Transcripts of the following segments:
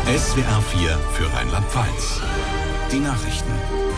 SWR 4 für Rheinland-Pfalz. Die Nachrichten.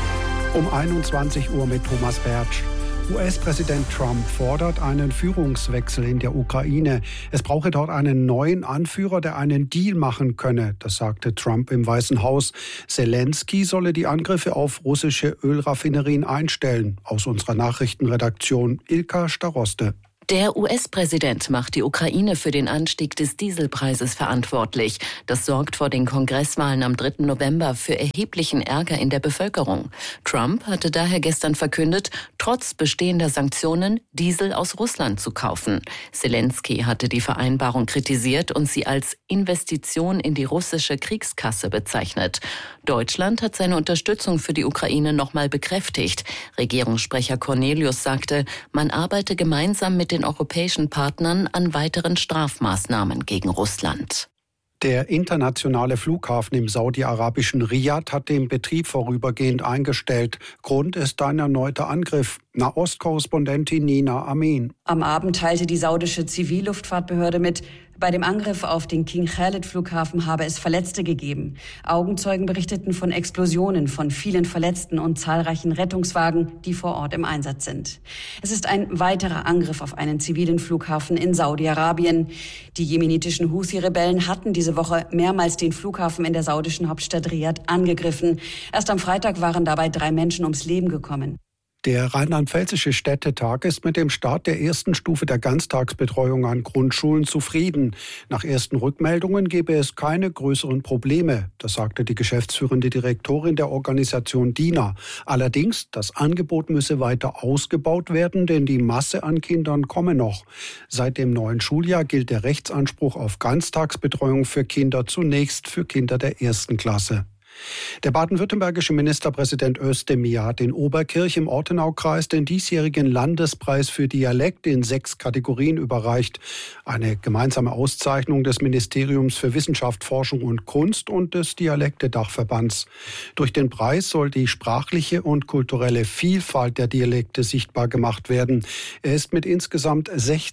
Um 21 Uhr mit Thomas Bertsch. US-Präsident Trump fordert einen Führungswechsel in der Ukraine. Es brauche dort einen neuen Anführer, der einen Deal machen könne. Das sagte Trump im Weißen Haus. Zelensky solle die Angriffe auf russische Ölraffinerien einstellen. Aus unserer Nachrichtenredaktion Ilka Staroste. Der US-Präsident macht die Ukraine für den Anstieg des Dieselpreises verantwortlich. Das sorgt vor den Kongresswahlen am 3. November für erheblichen Ärger in der Bevölkerung. Trump hatte daher gestern verkündet, trotz bestehender Sanktionen Diesel aus Russland zu kaufen. Zelensky hatte die Vereinbarung kritisiert und sie als Investition in die russische Kriegskasse bezeichnet. Deutschland hat seine Unterstützung für die Ukraine nochmal bekräftigt. Regierungssprecher Cornelius sagte, man arbeite gemeinsam mit den europäischen Partnern an weiteren Strafmaßnahmen gegen Russland. Der internationale Flughafen im saudi-arabischen Riad hat den Betrieb vorübergehend eingestellt. Grund ist ein erneuter Angriff. Nahost-Korrespondentin Nina Amin. Am Abend teilte die saudische Zivilluftfahrtbehörde mit, bei dem Angriff auf den King Khalid-Flughafen habe es Verletzte gegeben. Augenzeugen berichteten von Explosionen, von vielen Verletzten und zahlreichen Rettungswagen, die vor Ort im Einsatz sind. Es ist ein weiterer Angriff auf einen zivilen Flughafen in Saudi-Arabien. Die jemenitischen Husi-Rebellen hatten diese Woche mehrmals den Flughafen in der saudischen Hauptstadt Riad angegriffen. Erst am Freitag waren dabei 3 Menschen ums Leben gekommen. Der Rheinland-Pfälzische Städtetag ist mit dem Start der ersten Stufe der Ganztagsbetreuung an Grundschulen zufrieden. Nach ersten Rückmeldungen gebe es keine größeren Probleme. Das sagte die geschäftsführende Direktorin der Organisation DINA. Allerdings, das Angebot müsse weiter ausgebaut werden, denn die Masse an Kindern komme noch. Seit dem neuen Schuljahr gilt der Rechtsanspruch auf Ganztagsbetreuung für Kinder zunächst für Kinder der 1. Klasse. Der baden-württembergische Ministerpräsident Özdemir hat in Oberkirch im Ortenaukreis den diesjährigen Landespreis für Dialekt in 6 Kategorien überreicht. Eine gemeinsame Auszeichnung des Ministeriums für Wissenschaft, Forschung und Kunst und des Dialekte-Dachverbands. Durch den Preis soll die sprachliche und kulturelle Vielfalt der Dialekte sichtbar gemacht werden. Er ist mit insgesamt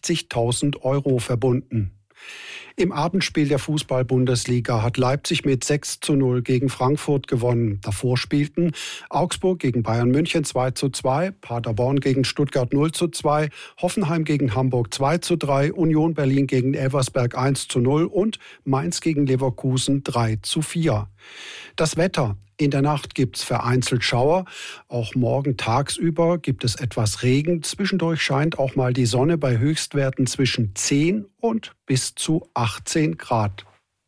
60.000 € verbunden. Im Abendspiel der Fußball-Bundesliga hat Leipzig mit 6:0 gegen Frankfurt gewonnen. Davor spielten Augsburg gegen Bayern München 2:2, Paderborn gegen Stuttgart 0:2, Hoffenheim gegen Hamburg 2:3, Union Berlin gegen Elversberg 1:0 und Mainz gegen Leverkusen 3:4. Das Wetter. In der Nacht gibt's vereinzelt Schauer. Auch morgen tagsüber gibt es etwas Regen. Zwischendurch scheint auch mal die Sonne bei Höchstwerten zwischen 10 und bis zu 18 Grad.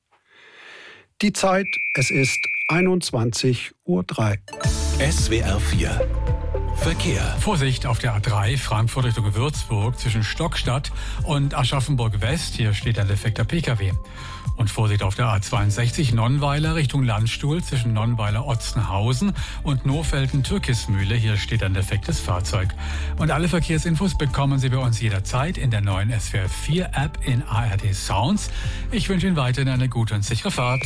Die Zeit, es ist 21:03 Uhr. SWR 4 Verkehr. Vorsicht auf der A3 Frankfurt Richtung Würzburg zwischen Stockstadt und Aschaffenburg West. Hier steht ein defekter Pkw. Und Vorsicht auf der A62 Nonnweiler Richtung Landstuhl zwischen Nonnweiler-Otzenhausen und Nohfelden-Türkismühle. Hier steht ein defektes Fahrzeug. Und alle Verkehrsinfos bekommen Sie bei uns jederzeit in der neuen SWR 4 App in ARD Sounds. Ich wünsche Ihnen weiterhin eine gute und sichere Fahrt.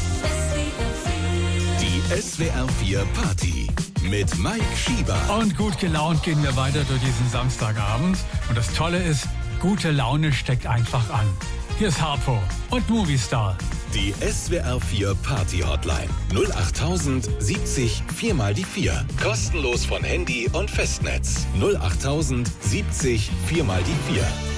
Die SWR 4 Party mit Mike Schieber. Und gut gelaunt gehen wir weiter durch diesen Samstagabend. Und das Tolle ist, gute Laune steckt einfach an. Hier ist Harpo und Movistar. Die SWR 4 Party Hotline 08000 70 4 mal die 4. Kostenlos von Handy und Festnetz. 08000 70 4 mal die 4.